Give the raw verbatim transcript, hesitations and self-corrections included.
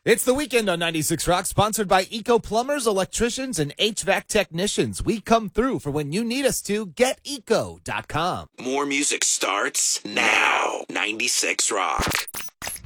It's the weekend on ninety-six Rock, sponsored by Eco Plumbers, Electricians, and H V A C Technicians. We come through for when you need us to. Get eco dot com. More music starts now. ninety-six Rock.